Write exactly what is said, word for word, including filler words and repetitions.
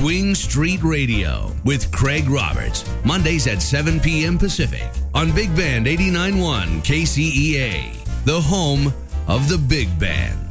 Swing Street Radio with Craig Roberts. Mondays at seven p.m. Pacific on Big Band eighty-nine point one K C E A, the home of the big band.